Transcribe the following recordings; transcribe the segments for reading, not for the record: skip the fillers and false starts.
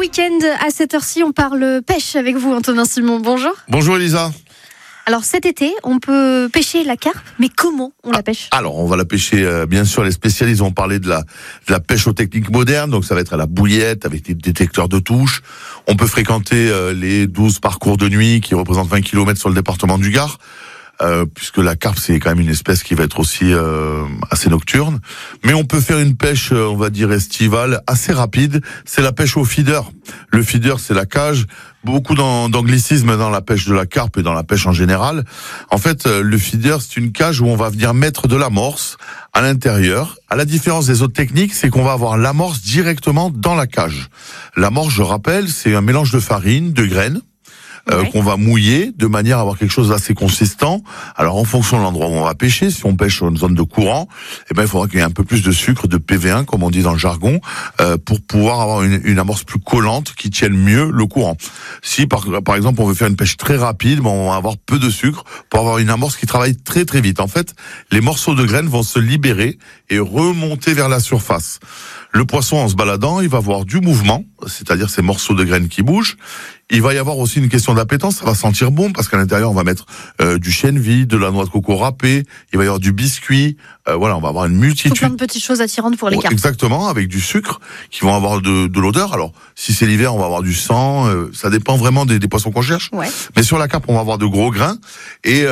week-end, à cette heure-ci, on parle pêche avec vous, Antonin Simon. Bonjour. Bonjour Elisa. Alors cet été, on peut pêcher la carpe, mais comment on la pêche ? Alors on va la pêcher, bien sûr, les spécialistes vont parler de la pêche aux techniques modernes, donc ça va être à la bouillette avec des détecteurs de touche. On peut fréquenter les 12 parcours de nuit qui représentent 20 km sur le département du Gard. Puisque la carpe c'est quand même une espèce qui va être aussi assez nocturne, mais on peut faire une pêche, on va dire estivale, assez rapide. C'est la pêche au feeder. Le feeder, c'est la cage. Beaucoup d'anglicisme dans la pêche de la carpe et dans la pêche en général. En fait, le feeder, c'est une cage où on va venir mettre de l'amorce à l'intérieur. À la différence des autres techniques, c'est qu'on va avoir l'amorce directement dans la cage. L'amorce, je rappelle, c'est un mélange de farine, de graines, qu'on va mouiller de manière à avoir quelque chose d'assez consistant. Alors en fonction de l'endroit où on va pêcher, si on pêche sur une zone de courant, il faudra qu'il y ait un peu plus de sucre, de PV1 comme on dit dans le jargon, pour pouvoir avoir une amorce plus collante qui tienne mieux le courant. Si par exemple on veut faire une pêche très rapide, on va avoir peu de sucre pour avoir une amorce qui travaille très très vite. En fait, les morceaux de graines vont se libérer et remonter vers la surface. Le poisson, en se baladant, il va avoir du mouvement, c'est-à-dire ces morceaux de graines qui bougent. Il va y avoir aussi une question d'appétence, ça va sentir bon parce qu'à l'intérieur on va mettre du chènevis, de la noix de coco râpée, il va y avoir du biscuit, on va avoir une multitude. Plein de petites choses attirantes pour les carpes. Exactement, avec du sucre qui vont avoir de l'odeur. Alors si c'est l'hiver, on va avoir du sang, ça dépend vraiment des poissons qu'on cherche. Ouais. Mais sur la carpe, on va avoir de gros grains et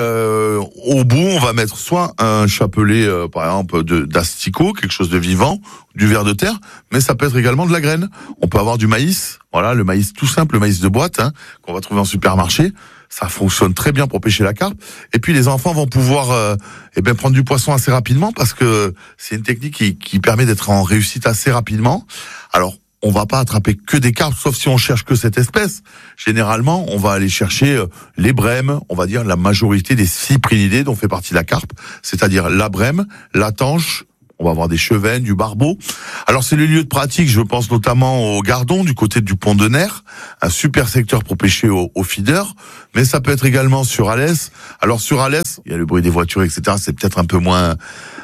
au bout, on va mettre soit un chapelet par exemple d'asticot, quelque chose de vivant, du ver de terre, mais ça peut être également de la graine. On peut avoir du maïs, voilà, le maïs tout simple, le maïs de boîte, qu'on va trouver en supermarché. Ça fonctionne très bien pour pêcher la carpe. Et puis les enfants vont pouvoir prendre du poisson assez rapidement parce que c'est une technique qui permet d'être en réussite assez rapidement. Alors, on va pas attraper que des carpes, sauf si on cherche que cette espèce. Généralement, on va aller chercher les brèmes, on va dire la majorité des cyprinidés dont fait partie la carpe, c'est-à-dire la brème, la tanche. On va avoir des chevennes, du barbeau. Alors c'est le lieu de pratique, je pense notamment au Gardon, du côté du Pont de Ner, un super secteur pour pêcher au feeder, mais ça peut être également sur Alès. Alors sur Alès, il y a le bruit des voitures, etc. C'est peut-être un peu moins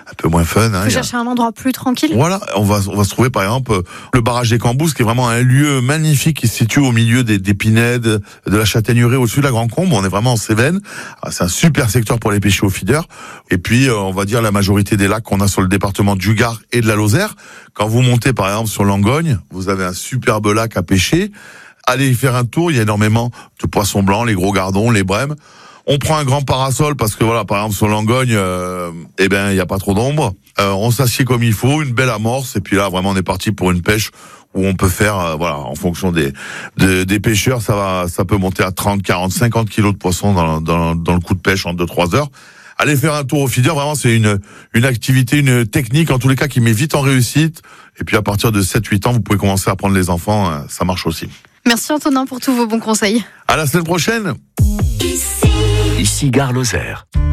fun. Faut chercher un endroit plus tranquille. Voilà, on va se trouver par exemple le barrage des Cambousses, qui est vraiment un lieu magnifique qui se situe au milieu des pinèdes, de la châtaigneraie au-dessus de la Grand Combe. On est vraiment en Cévennes. C'est un super secteur pour les pêcher au feeder. Et puis on va dire la majorité des lacs qu'on a sur le département du Gard et de la Lozère. Quand vous montez par exemple sur Langogne, vous avez un superbe lac à pêcher. Allez y faire un tour, il y a énormément de poissons blancs, les gros gardons, les brèmes. On prend un grand parasol parce que voilà, par exemple sur Langogne, il y a pas trop d'ombre. On s'assied comme il faut, une belle amorce et puis là vraiment on est parti pour une pêche où on peut faire en fonction des pêcheurs, ça peut monter à 30, 40, 50 kilos de poissons dans le coup de pêche en 2-3 heures. Allez faire un tour au feeder, vraiment c'est une activité, une technique en tous les cas qui met vite en réussite. Et puis à partir de 7-8 ans, vous pouvez commencer à prendre les enfants, ça marche aussi. Merci Antonin pour tous vos bons conseils. À la semaine prochaine. Ici Gare Lozère.